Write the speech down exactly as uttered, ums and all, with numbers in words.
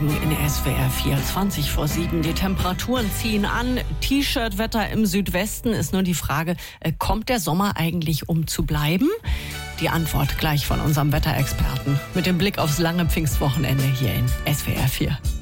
Morgen in S W R vier, zwanzig vor sieben. Die Temperaturen ziehen an. T-Shirt-Wetter im Südwesten. Ist nur die Frage, kommt der Sommer eigentlich, um zu bleiben? Die Antwort gleich von unserem Wetterexperten. Mit dem Blick aufs lange Pfingstwochenende hier in S W R vier.